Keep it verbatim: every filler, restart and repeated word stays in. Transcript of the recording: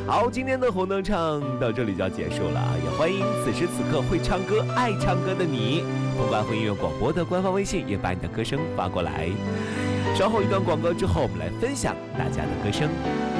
好，今天的红灯唱到这里就要结束了啊！也欢迎此时此刻会唱歌、爱唱歌的你，通过爱会音乐广播的官方微信，也把你的歌声发过来。稍后一段广告之后，我们来分享大家的歌声。